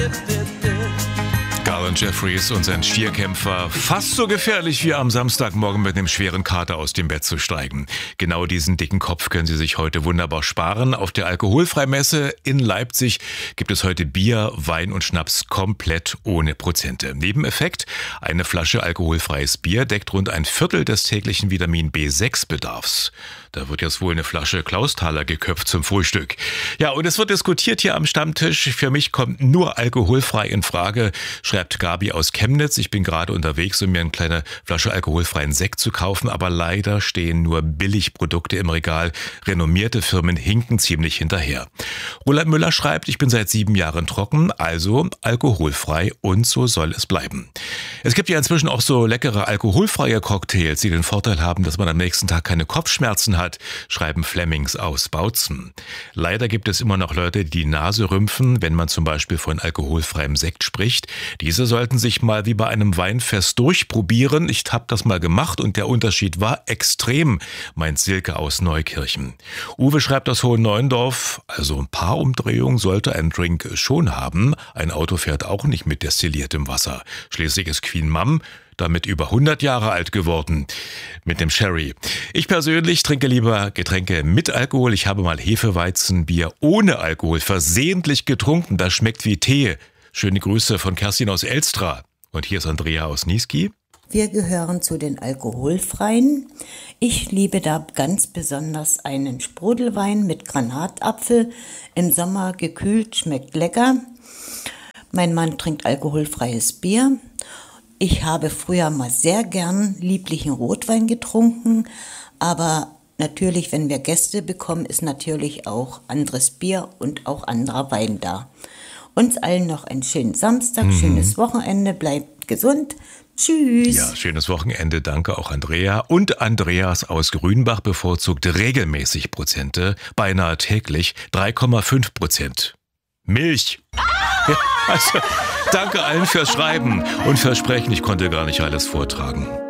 Garland Jeffries und sein Vierkämpfer, fast so gefährlich wie am Samstagmorgen mit einem schweren Kater aus dem Bett zu steigen. Genau diesen dicken Kopf können Sie sich heute wunderbar sparen. Auf der Alkoholfreimesse in Leipzig gibt es heute Bier, Wein und Schnaps komplett ohne Prozente. Nebeneffekt: eine Flasche alkoholfreies Bier deckt rund ein Viertel des täglichen Vitamin B6-Bedarfs. Da wird jetzt wohl eine Flasche Klausthaler geköpft zum Frühstück. Ja, und es wird diskutiert hier am Stammtisch. Für mich kommt nur alkoholfrei in Frage, schreibt Gabi aus Chemnitz. Ich bin gerade unterwegs, um mir eine kleine Flasche alkoholfreien Sekt zu kaufen, aber leider stehen nur Billigprodukte im Regal. Renommierte Firmen hinken ziemlich hinterher. Roland Müller schreibt, ich bin seit 7 Jahren trocken, also alkoholfrei, und so soll es bleiben. Es gibt ja inzwischen auch so leckere alkoholfreie Cocktails, die den Vorteil haben, dass man am nächsten Tag keine Kopfschmerzen hat, schreiben Flemings aus Bautzen. Leider gibt es immer noch Leute, die die Nase rümpfen, wenn man zum Beispiel von alkoholfreiem Sekt spricht. Diese sollten sich mal wie bei einem Weinfest durchprobieren. Ich habe das mal gemacht und der Unterschied war extrem, meint Silke aus Neukirchen. Uwe schreibt aus Hohenneuendorf, also ein paar Umdrehungen sollte ein Drink schon haben. Ein Auto fährt auch nicht mit destilliertem Wasser. Schließlich ist Queen Mum damit über 100 Jahre alt geworden mit dem Sherry. Ich persönlich trinke lieber Getränke mit Alkohol. Ich habe mal Hefeweizenbier ohne Alkohol versehentlich getrunken. Das schmeckt wie Tee. Schöne Grüße von Kerstin aus Elstra. Und hier ist Andrea aus Niesky. Wir gehören zu den Alkoholfreien. Ich liebe da ganz besonders einen Sprudelwein mit Granatapfel. Im Sommer gekühlt, schmeckt lecker. Mein Mann trinkt alkoholfreies Bier. Ich habe früher mal sehr gern lieblichen Rotwein getrunken, aber natürlich, wenn wir Gäste bekommen, ist natürlich auch anderes Bier und auch anderer Wein da. Uns allen noch einen schönen Samstag, schönes Wochenende, bleibt gesund. Tschüss. Ja, schönes Wochenende, danke auch Andrea. Und Andreas aus Grünbach bevorzugt regelmäßig Prozente, beinahe täglich 3,5%. Milch. Ja, also, danke allen fürs Schreiben und Versprechen, ich konnte gar nicht alles vortragen.